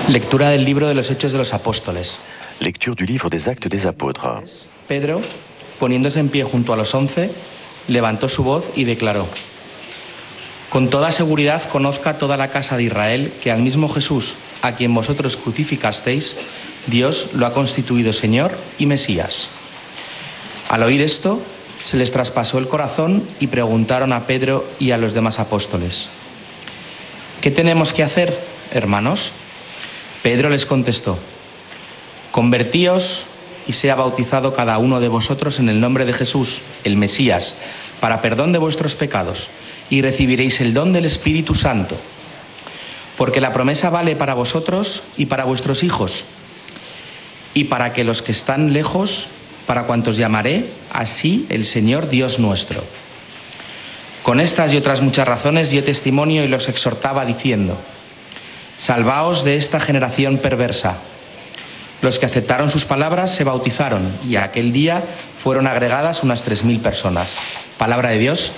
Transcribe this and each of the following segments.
Lectura del libro de los Hechos de los Apóstoles. Lecture du livre des Actes des Apôtres. Pedro, poniéndose en pie junto a los 11, levantó su voz y declaró: con toda seguridad conozca toda la casa de Israel que al mismo Jesús, a quien vosotros crucificasteis, Dios lo ha constituido Señor y Mesías. Al oír esto, se les traspasó el corazón y preguntaron a Pedro y a los demás apóstoles: ¿qué tenemos que hacer, hermanos? Pedro les contestó: convertíos y sea bautizado cada uno de vosotros en el nombre de Jesús, el Mesías, para perdón de vuestros pecados, y recibiréis el don del Espíritu Santo. Porque la promesa vale para vosotros y para vuestros hijos, y para que los que están lejos, para cuantos llamaré, así el Señor Dios nuestro. Con estas y otras muchas razones dio testimonio y los exhortaba diciendo: salvaos de esta generación perversa. Los que aceptaron sus palabras se bautizaron y aquel día fueron agregadas unas 3.000 personas. Palabra de Dios.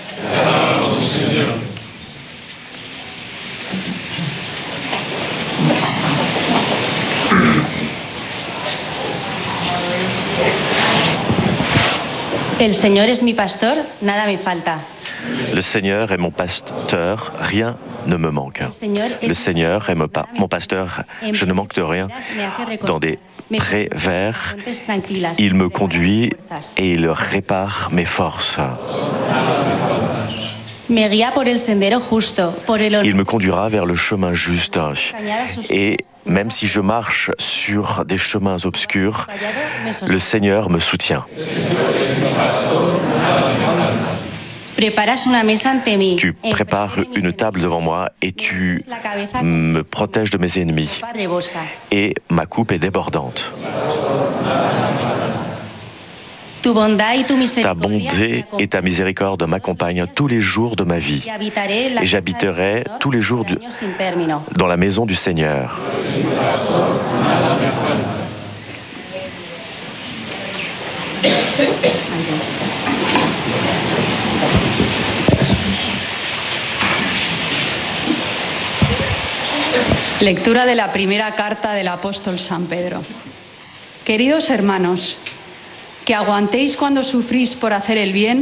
El Señor es mi pastor, nada me falta. Le Seigneur est mon pasteur, rien ne me manque. Le Seigneur est mon pasteur, je ne manque de rien. Dans des prés verts, il me conduit et il répare mes forces. Il me conduira vers le chemin juste. Et même si je marche sur des chemins obscurs, le Seigneur me soutient. Tu prépares une table devant moi et tu me protèges de mes ennemis. Et ma coupe est débordante. Ta bonté et ta miséricorde m'accompagnent tous les jours de ma vie. Et j'habiterai tous les jours dans la maison du Seigneur. Lectura de la primera carta del apóstol San Pedro. Queridos hermanos, que aguantéis cuando sufrís por hacer el bien,